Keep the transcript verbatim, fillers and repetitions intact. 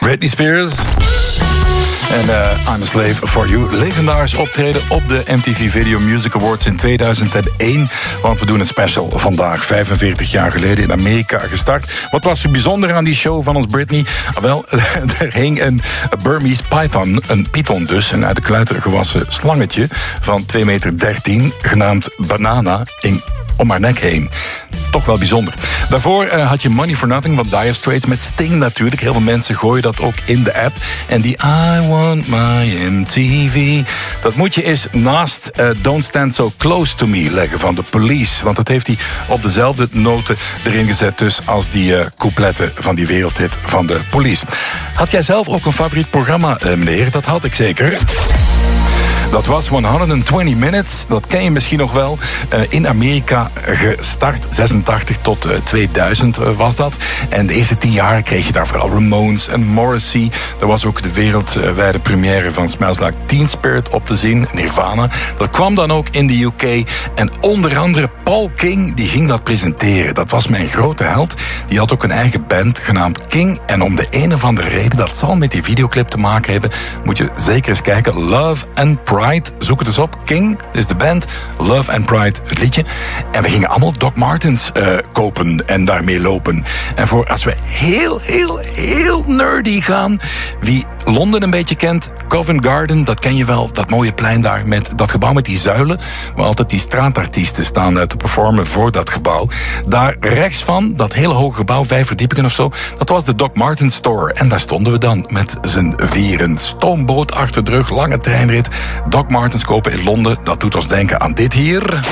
Britney Spears. En uh, I'm a Slave for You. Legendarisch optreden op de M T V Video Music Awards in tweeduizend één. Want we doen een special vandaag, vijfenveertig jaar geleden in Amerika gestart. Wat was er bijzonder aan die show van ons Britney? Ah, wel, er hing een Burmese python, een python dus, een uit de kluiten gewassen slangetje van twee meter dertien, genaamd Banana, in om haar nek heen. Toch wel bijzonder. Daarvoor uh, had je Money for Nothing van Dire Straits met Sting natuurlijk. Heel veel mensen gooien dat ook in de app. En die I Want My M T V, dat moet je eens naast uh, Don't Stand So Close To Me leggen van The Police. Want dat heeft hij op dezelfde noten erin gezet dus als die uh, coupletten van die wereldhit van The Police. Had jij zelf ook een favoriet programma, uh, meneer? Dat had ik zeker. Dat was honderdtwintig Minutes, dat ken je misschien nog wel. Uh, in Amerika gestart, zesentachtig tot uh, tweeduizend uh, was dat. En de eerste tien jaar kreeg je daar vooral Ramones en Morrissey. Er was ook de wereldwijde première van Smells Like Teen Spirit op te zien, Nirvana. Dat kwam dan ook in de U K. En onder andere Paul King, die ging dat presenteren. Dat was mijn grote held. Die had ook een eigen band genaamd King. En om de een of andere reden, dat zal met die videoclip te maken hebben, moet je zeker eens kijken. Love and Pride. Zoek het eens op. King is de band. Love and Pride het liedje. En we gingen allemaal Doc Martens uh, kopen en daarmee lopen. En voor als we heel, heel, heel nerdy gaan. Wie Londen een beetje kent, Covent Garden, dat ken je wel. Dat mooie plein daar met dat gebouw met die zuilen. Waar altijd die straatartiesten staan uh, te performen voor dat gebouw. Daar rechts van, dat hele hoge gebouw, vijf verdiepingen of zo. Dat was de Doc Martens Store. En daar stonden we dan met z'n vieren. Stoomboot achter de rug, lange treinrit. Doc Martens kopen in Londen, dat doet ons denken aan dit hier.